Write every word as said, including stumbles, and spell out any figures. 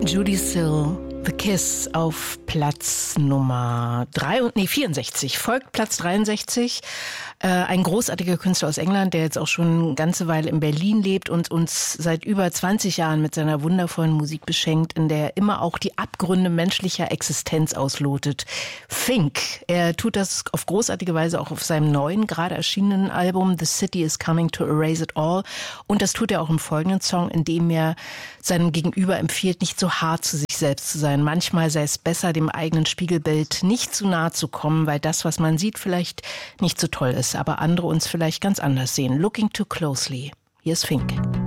Judee Sill, The Kiss auf Platz Nummer drei, nee, vierundsechzig, folgt Platz dreiundsechzig. Äh, ein großartiger Künstler aus England, der jetzt auch schon eine ganze Weile in Berlin lebt und uns seit über zwanzig Jahren mit seiner wundervollen Musik beschenkt, in der er immer auch die Abgründe menschlicher Existenz auslotet. Fink, er tut das auf großartige Weise auch auf seinem neuen, gerade erschienenen Album The City is Coming to Erase It All. Und das tut er auch im folgenden Song, in dem er seinem Gegenüber empfiehlt, nicht so hart zu sich selbst zu sein. Manchmal sei es besser, dem eigenen Spiegelbild nicht zu nahe zu kommen, weil das, was man sieht, vielleicht nicht so toll ist, aber andere uns vielleicht ganz anders sehen. Looking too closely. Hier ist Fink.